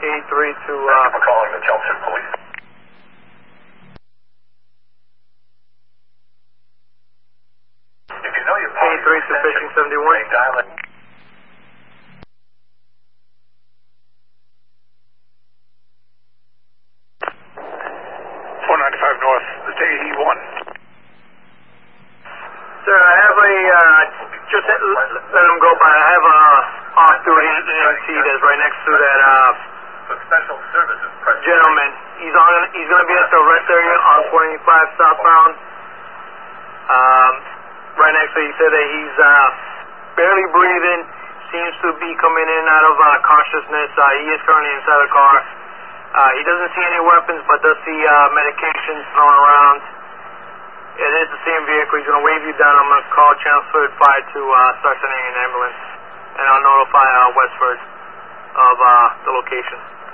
83 to... Thank you for calling the Chelmsford Police. If you know your party's 83 to Fishing 71. dial it. 495 North, it's 81. Sir, I have a, just let him go by. I have a off-duty EMT that's right next to that, The special services president. gentleman. He's going to be at the rest area on 25 southbound. Right next to, he said that he's, barely breathing, seems to be coming in and out of, consciousness. He is currently inside the car. He doesn't see any weapons, but does see, medications thrown around. It is the same vehicle. He's going to wave you down. I'm going to call Chelmsford Fire to start sending an ambulance. And I'll notify Westford of the location.